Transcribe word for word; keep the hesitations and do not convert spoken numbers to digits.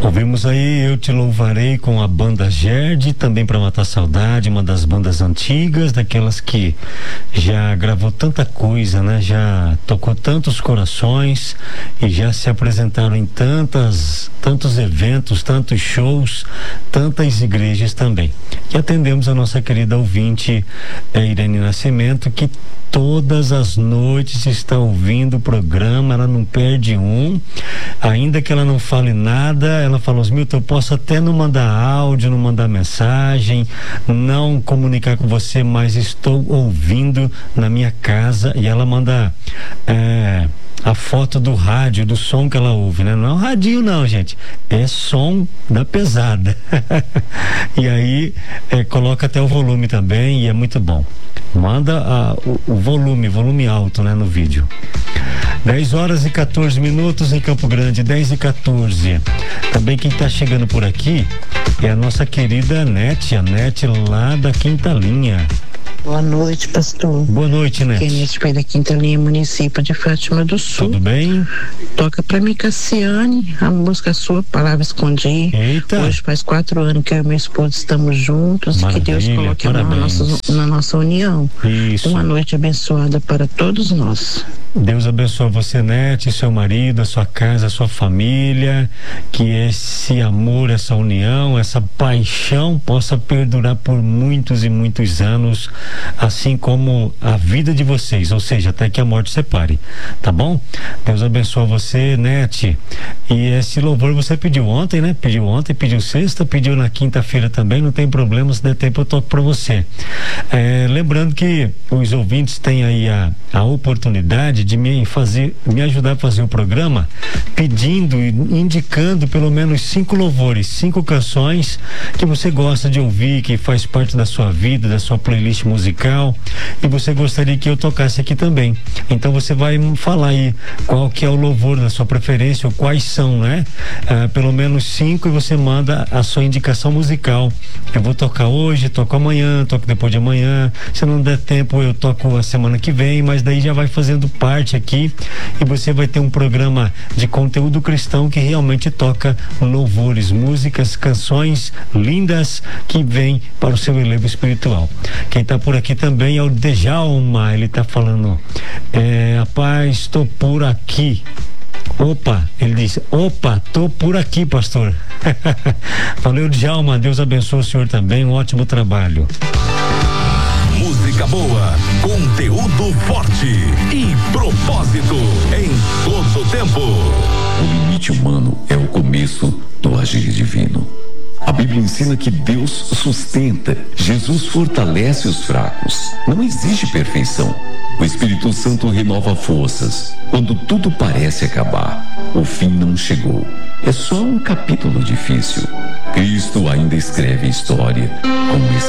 Ouvimos aí Eu Te Louvarei com a banda Gerd, também para matar saudade, uma das bandas antigas, daquelas que já gravou tanta coisa, né? Já tocou tantos corações e já se apresentaram em tantas, tantos eventos, tantos shows, tantas igrejas também. E atendemos a nossa querida ouvinte, eh, Irene Nascimento, que todas as noites está ouvindo o programa, ela não perde um, ainda que ela não fale nada, ela falou assim: Milton, eu posso até não mandar áudio, não mandar mensagem, não comunicar com você, mas estou ouvindo na minha casa. E ela manda é, a foto do rádio, do som que ela ouve, né? Não é um radinho não, gente, é som da pesada. E aí é, coloca até o volume também, e é muito bom. Manda a, o, o volume, volume alto, né, no vídeo. dez horas e quatorze minutos em Campo Grande, dez e quatorze. Também quem está chegando por aqui é a nossa querida Nete, a Nete lá da Quinta Linha. Boa noite, pastor. Boa noite, Nete. Kenneth foi da Quinta Linha, município de Fátima do Sul. Tudo bem? Toca pra mim, Cassiane, a música sua, Palavra Escondi. Eita. Hoje faz quatro anos que eu e meu esposo estamos juntos. Maravilha, que Deus coloque na nossa, na nossa união. Isso. Uma noite abençoada para todos nós. Deus abençoe você, Nete, seu marido, a sua casa, a sua família, que esse amor, essa união, essa paixão possa perdurar por muitos e muitos anos, assim como a vida de vocês, ou seja, até que a morte separe, tá bom? Deus abençoe você, Nete. E esse louvor você pediu ontem, né? Pediu ontem, pediu sexta, pediu na quinta-feira também, não tem problema, se der tempo eu toco pra você. É, lembrando que os ouvintes têm aí a, a oportunidade de me fazer, me ajudar a fazer o programa, pedindo e indicando pelo menos cinco louvores, cinco canções que você gosta de ouvir, que faz parte da sua vida, da sua playlist musical, e você gostaria que eu tocasse aqui também. Então você vai falar aí qual que é o louvor da sua preferência, ou quais são, né? Ah, pelo menos cinco, e você manda a sua indicação musical. Eu vou tocar hoje, toco amanhã, toco depois de amanhã. Se não der tempo, eu toco a semana que vem, mas daí já vai fazendo parte aqui, e você vai ter um programa de conteúdo cristão que realmente toca louvores, músicas, canções lindas que vêm para o seu elevo espiritual. Quem está por aqui também é o Djalma, ele está falando: é, rapaz, estou por aqui. Opa, ele disse: opa, tô por aqui, pastor. Valeu, Djalma, Deus abençoe o senhor também, um ótimo trabalho. Música boa, conteúdo forte e propósito em todo tempo. O limite humano é o começo do agir divino. A Bíblia ensina que Deus sustenta, Jesus fortalece os fracos. Não existe perfeição. O Espírito Santo renova forças. Quando tudo parece acabar, o fim não chegou. É só um capítulo difícil. Cristo ainda escreve história com